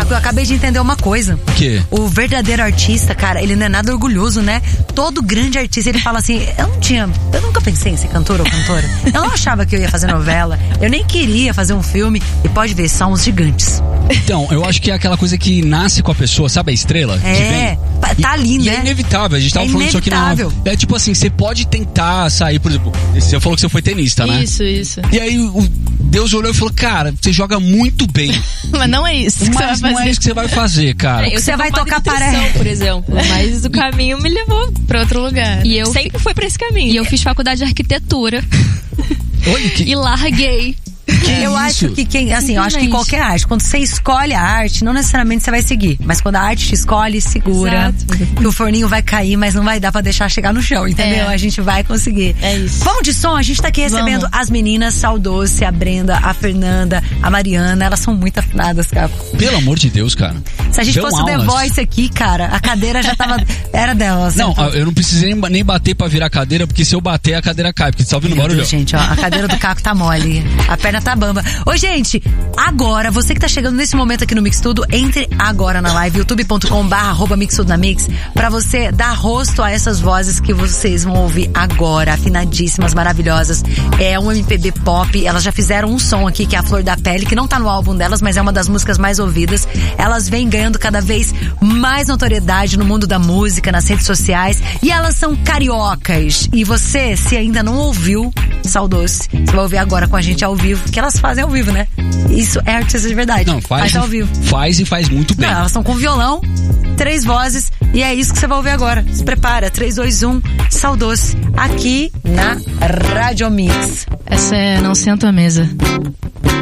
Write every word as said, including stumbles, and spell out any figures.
eu acabei de entender uma coisa. O quê? O verdadeiro artista, cara, ele não é nada orgulhoso, né? Todo grande artista, ele fala assim, eu não tinha, eu nunca pensei em ser cantor ou cantora. Eu não achava que eu ia fazer novela, eu nem queria fazer um filme. E pode ver, são os gigantes. Então, eu acho que é aquela coisa que nasce com a pessoa, sabe a estrela? É, que vem? tá ali, e, né? E é inevitável, a gente tava é falando isso aqui na... É tipo assim, você pode tentar sair, por exemplo, você falou que você foi tenista, né? Isso, isso. E aí o Deus olhou e falou, cara, você joga muito bem. Mas não é isso que Mas você vai fazer. não é isso que você vai fazer, cara. Eu você vai tocar paré, por exemplo. Mas o caminho me levou pra outro lugar. E eu sempre fi... foi pra esse caminho. E eu fiz faculdade de arquitetura. Olha que... E larguei. Que eu isso? acho que quem, assim, eu acho que qualquer arte, quando você escolhe a arte, não necessariamente você vai seguir, mas quando a arte te escolhe, segura. Exato. Que o forninho vai cair, mas não vai dar pra deixar chegar no chão, entendeu? É. A gente vai conseguir. É isso. Vamos de som, a gente tá aqui recebendo Vamos. as meninas, Saldoce, a Brenda, a Fernanda, a Mariana, elas são muito afinadas, cara. Pelo amor de Deus, cara. Se a gente Deu fosse aulas. o The Voice aqui, cara, a cadeira já tava, era delas. Não, então. eu não precisei nem bater pra virar a cadeira, porque se eu bater, a cadeira cai, porque você tá ouvindo Meu barulho. Deus, gente, ó, a cadeira do Caco tá mole, a perna tá bamba. Ô, gente, agora, você que tá chegando nesse momento aqui no Mix Tudo, entre agora na live, youtube ponto com barra arroba Mix Tudo na Mix, pra você dar rosto a essas vozes que vocês vão ouvir agora, afinadíssimas, maravilhosas. É um M P B pop, elas já fizeram um som aqui, que é a Flor da Pele, que não tá no álbum delas, mas é uma das músicas mais ouvidas. Elas vêm ganhando cada vez mais notoriedade no mundo da música, nas redes sociais, e elas são cariocas. E você, se ainda não ouviu Saldoce, você vai ouvir agora com a gente ao vivo, que elas fazem ao vivo, né? Isso é artista de verdade. Não, faz, faz ao vivo. Faz e faz muito bem. Não, elas estão com violão, três vozes, e é isso que você vai ouvir agora. Se prepara, três, dois, um, Saldoce, aqui na Rádio Mix. Essa é Não Sento à Mesa.